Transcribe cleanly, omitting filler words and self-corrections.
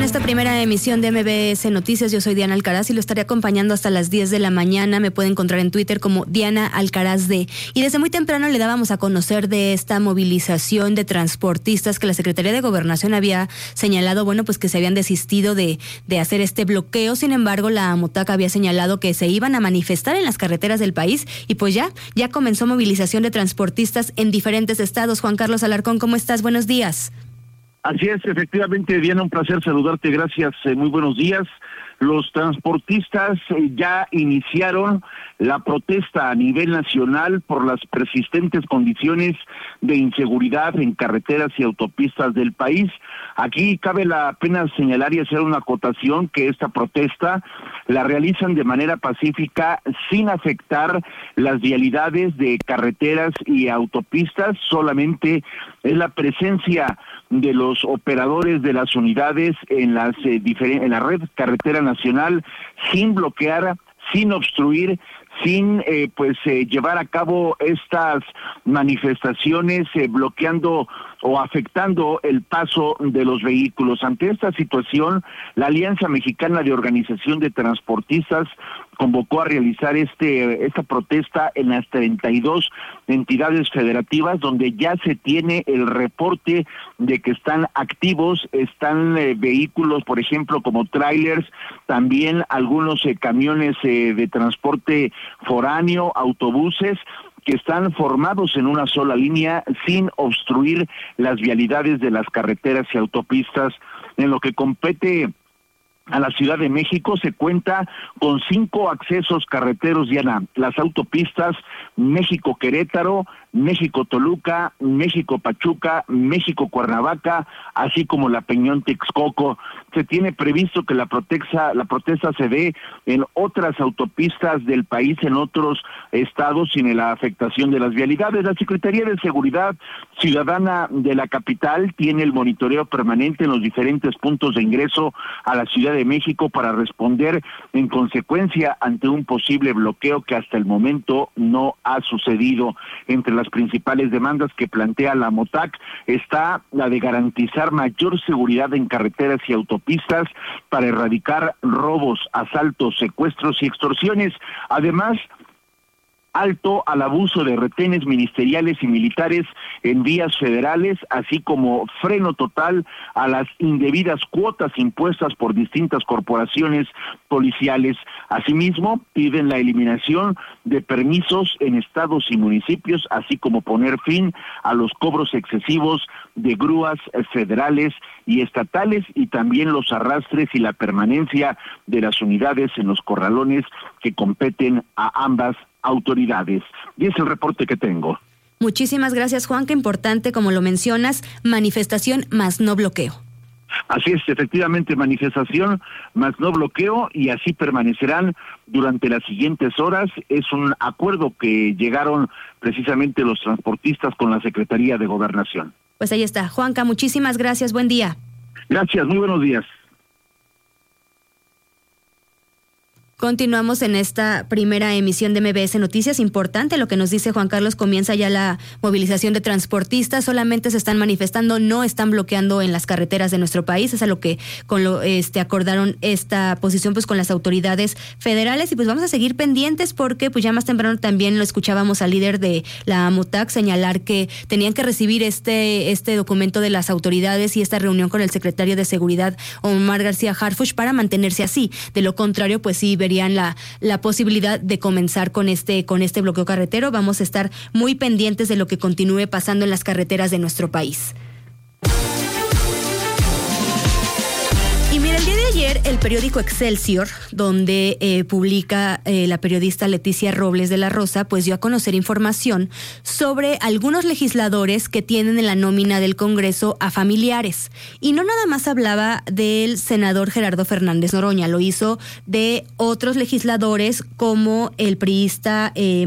esta primera emisión de MBS Noticias. Yo soy Diana Alcaraz y lo estaré acompañando hasta las 10 de la mañana. Me puede encontrar en Twitter como Diana Alcaraz D. Y desde muy temprano le dábamos a conocer de esta movilización de transportistas que la Secretaría de Gobernación había señalado, pues que se habían desistido de hacer este bloqueo. Sin embargo, la AMOTAC había señalado que se iban a manifestar en las carreteras del país y pues ya comenzó movilización de transportistas en diferentes estados. Juan Carlos Alarcón, ¿cómo estás? Buenos días. Así es, efectivamente, Diana, un placer saludarte, gracias, muy buenos días. Los transportistas ya iniciaron la protesta a nivel nacional por las persistentes condiciones de inseguridad en carreteras y autopistas del país. Aquí cabe la pena señalar y hacer una acotación que esta protesta la realizan de manera pacífica sin afectar las vialidades de carreteras y autopistas, solamente es la presencia de los operadores de las unidades en la red carretera nacional, sin bloquear, sin obstruir, sin llevar a cabo estas manifestaciones, bloqueando o afectando el paso de los vehículos. Ante esta situación, la Alianza Mexicana de Organización de Transportistas convocó a realizar esta protesta en las 32 entidades federativas, donde ya se tiene el reporte de que están activos, están vehículos, por ejemplo, como trailers, también algunos camiones de transporte foráneo, autobuses, que están formados en una sola línea sin obstruir las vialidades de las carreteras y autopistas. En lo que compete a la Ciudad de México, se cuenta con 5 accesos carreteros, Diana: las autopistas México-Querétaro, México-Toluca, México-Pachuca, México-Cuernavaca, así como la Peñón-Texcoco. Se tiene previsto que la protesta se dé en otras autopistas del país, en otros estados, sin la afectación de las vialidades. La Secretaría de Seguridad Ciudadana de la capital tiene el monitoreo permanente en los diferentes puntos de ingreso a la Ciudad de México para responder en consecuencia ante un posible bloqueo que hasta el momento no ha sucedido. Entre las principales demandas que plantea la AMOTAC está la de garantizar mayor seguridad en carreteras y autopistas para erradicar robos, asaltos, secuestros y extorsiones. Además, alto al abuso de retenes ministeriales y militares en vías federales, así como freno total a las indebidas cuotas impuestas por distintas corporaciones policiales. Asimismo, piden la eliminación de permisos en estados y municipios, así como poner fin a los cobros excesivos de grúas federales y estatales, y también los arrastres y la permanencia de las unidades en los corralones que competen a ambas autoridades. Y es el reporte que tengo. Muchísimas gracias, Juan. Qué importante, como lo mencionas, manifestación más no bloqueo. Así es, efectivamente, manifestación más no bloqueo, y así permanecerán durante las siguientes horas. Es un acuerdo que llegaron precisamente los transportistas con la Secretaría de Gobernación. Pues ahí está. Juanca, muchísimas gracias. Buen día. Gracias, muy buenos días. Continuamos en esta primera emisión de MBS Noticias. Importante lo que nos dice Juan Carlos, comienza ya la movilización de transportistas, solamente se están manifestando, no están bloqueando en las carreteras de nuestro país. Es a lo que acordaron esta posición con las autoridades federales, y pues vamos a seguir pendientes porque ya más temprano también lo escuchábamos al líder de la AMOTAC señalar que tenían que recibir este documento de las autoridades y esta reunión con el secretario de Seguridad, Omar García Harfuch, para mantenerse así. De lo contrario, pues sí verían la posibilidad de comenzar con este bloqueo carretero. Vamos a estar muy pendientes de lo que continúe pasando en las carreteras de nuestro país. Y mira, el día de ayer el periódico Excelsior, donde publica la periodista Leticia Robles de la Rosa, pues dio a conocer información sobre algunos legisladores que tienen en la nómina del Congreso a familiares. Y no nada más hablaba del senador Gerardo Fernández Noroña, lo hizo de otros legisladores como el priista